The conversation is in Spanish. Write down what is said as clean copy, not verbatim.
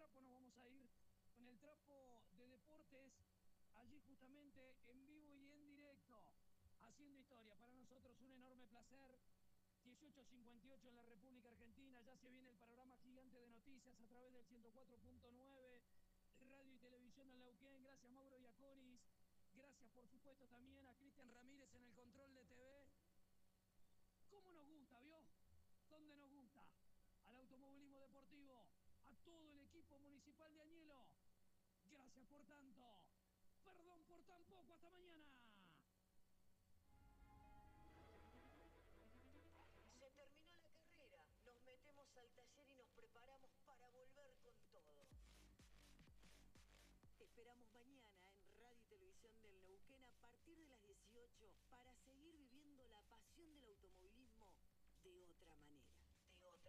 trapo nos vamos a ir con el trapo de deportes, allí justamente en vivo y en directo, haciendo historia. Para nosotros un enorme placer. 18:58 en la República Argentina, ya se viene el panorama gigante de noticias a través del 104.9 de Radio y Televisión en Neuquén. Gracias Mauro Iaconis, gracias por supuesto también a Cristian Ramírez en el control de TV. ¿Cómo nos gusta, vio? ¿Dónde nos gusta? Al automovilismo deportivo, a todo el equipo municipal de Añelo. Gracias por tanto. Perdón por tan poco. Hasta mañana. Se terminó la carrera. Nos metemos al taller y nos preparamos para volver con todo. Te esperamos mañana en Radio y Televisión del Neuquén a partir de las 18 para seguir viviendo la pasión del automovilismo.